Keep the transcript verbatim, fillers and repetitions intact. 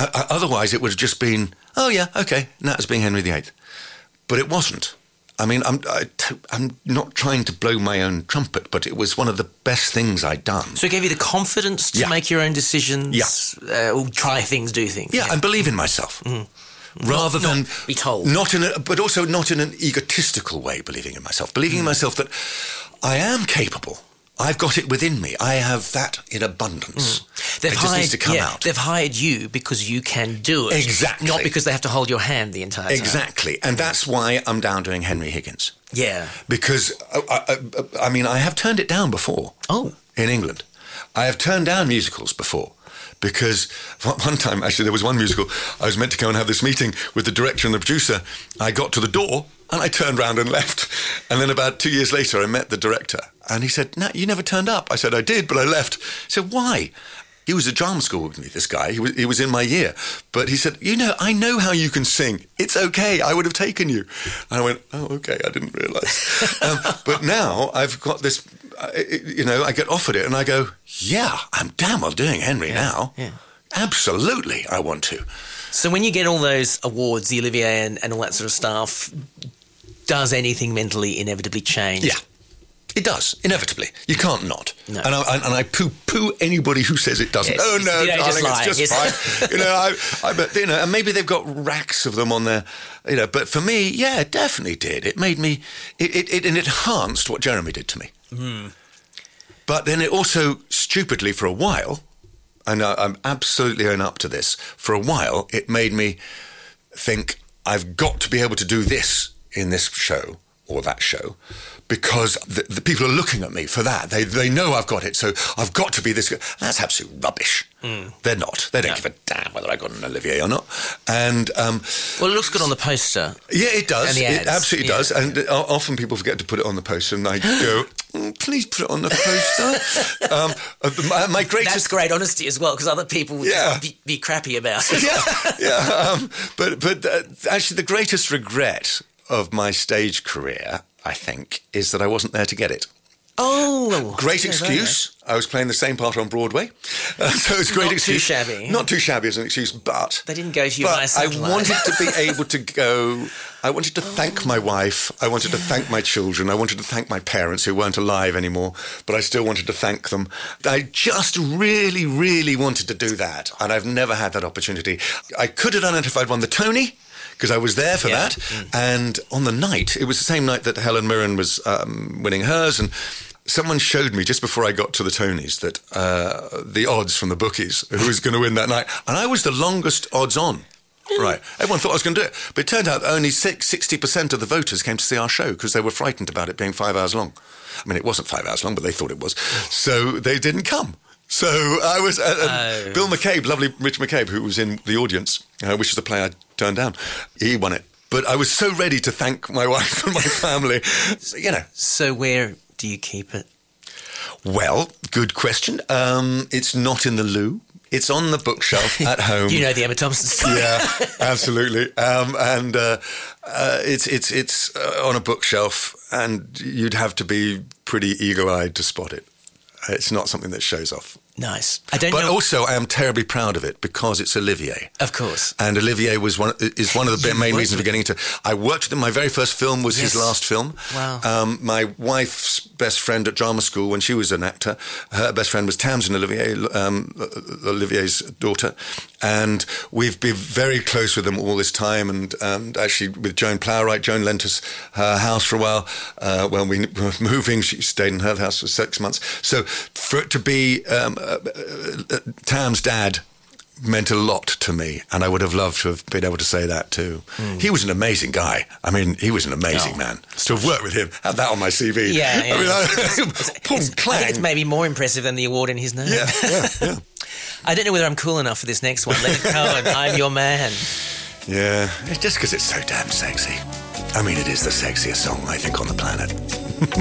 I, I, otherwise, it would have just been, oh, yeah, OK, Nat as being Henry the Eighth. But it wasn't. I mean, I'm, I, I'm not trying to blow my own trumpet, but it was one of the best things I'd done. So it gave you the confidence to yeah. make your own decisions, yeah. uh, or try things, do things. Yeah, yeah. and believe in myself. Mm. Rather not, than... Not be told. Not in a, but also not in an egotistical way, believing in myself. Believing mm. in myself that I am capable. I've got it within me. I have that in abundance. Mm. They've it hired, just needs to come yeah, out. They've hired you because you can do it. Exactly. Not because they have to hold your hand the entire time. Exactly. And that's why I'm down doing Henry Higgins. Yeah. Because, I, I, I mean, I have turned it down before. Oh. In England. I have turned down musicals before. Because one time, actually, there was one musical, I was meant to go and have this meeting with the director and the producer. I got to the door and I turned round and left. And then about two years later, I met the director and he said, "No, you never turned up." I said, "I did, but I left." He said, "Why?" He was at drama school with me, this guy. He was, he was in my year. But he said, "You know, I know how you can sing. It's okay. I would have taken you." And I went, "Oh, okay, I didn't realise." um, but now I've got this... You know, I get offered it and I go, yeah, I'm damn well doing Henry yeah, now. Yeah. Absolutely, I want to. So when you get all those awards, the Olivier and, and all that sort of stuff, does anything mentally inevitably change? Yeah, it does, inevitably. You can't not. No. And I, and I poo-poo anybody who says it doesn't. Yes. Oh, no, You know, darling, just it's just lying. fine. you know, I, I, but, you know, and maybe they've got racks of them on their, you know, but for me, yeah, it definitely did. It made me, it, it, it, it enhanced what Jeremy did to me. Mm. But then it also, stupidly, for a while, and I, I'm absolutely own up to this, for a while, it made me think, I've got to be able to do this in this show or that show, because the, the people are looking at me for that. They they know I've got it, so I've got to be this good. That's absolute rubbish. Mm. They're not. They don't no. give a damn whether I got an Olivier or not. And um, well, it looks good on the poster. Yeah, it does. And the ads. It absolutely yeah. does. And uh, often people forget to put it on the poster, and I go, oh, please put it on the poster. um, uh, my, my greatest... That's great honesty as well, because other people would yeah. be, be crappy about it. yeah, yeah. Um, but but uh, actually, the greatest regret of my stage career, I think, is that I wasn't there to get it. Oh, great excuse. I was playing the same part on Broadway, uh, so it's a great Not excuse. Not too shabby. Not too shabby as an excuse, but they didn't go to your but nice I satellite. wanted to be able to go. I wanted to thank my wife. I wanted to thank my children. I wanted to thank my parents who weren't alive anymore, but I still wanted to thank them. I just really, really wanted to do that, and I've never had that opportunity. I could have done it if I'd won the Tony, because I was there for yeah. that. Mm. And on the night, it was the same night that Helen Mirren was um, winning hers, and someone showed me just before I got to the Tonys that uh, the odds from the bookies, who was going to win that night. And I was the longest odds on. Mm. Right. Everyone thought I was going to do it. But it turned out only sixty percent of the voters came to see our show because they were frightened about it being five hours long. I mean, it wasn't five hours long, but they thought it was. So they didn't come. So I was... Uh, oh. Bill McCabe, lovely Rich McCabe, who was in the audience, uh, which is the play I turned down, he won it. But I was so ready to thank my wife and my family, so, you know. So where do you keep it? Well, good question. Um, it's not in the loo. It's on the bookshelf at home. You know the Emma Thompson story. Yeah, absolutely. Um, and uh, uh, it's it's it's uh, on a bookshelf, and you'd have to be pretty eagle-eyed to spot it. It's not something that shows off. Nice. I don't but know. also, I am terribly proud of it because it's Olivier. Of course. And Olivier was one is one of the main reasons for getting into. I worked with him. My very first film was yes. his last film. Wow. Um, my wife's best friend at drama school when she was an actor, her best friend was Tamsin Olivier, um, Olivier's daughter, and we've been very close with them all this time. And um, actually, with Joan Plowright, Joan lent us her house for a while. Uh, when we were moving, she stayed in her house for six months. So for it to be um, uh, uh, Tam's dad meant a lot to me, and I would have loved to have been able to say that too. Mm. He was an amazing guy. I mean, he was an amazing oh, man. To have worked with him, have that on my C V. Yeah, yeah. I mean, I, it's, boom, it's, clang. I think it's maybe more impressive than the award in his name. Yeah, yeah, yeah. I don't know whether I'm cool enough for this next one. Leonard Cohen, I'm Your Man. Yeah, it's just because it's so damn sexy. I mean, it is the sexiest song, I think, on the planet.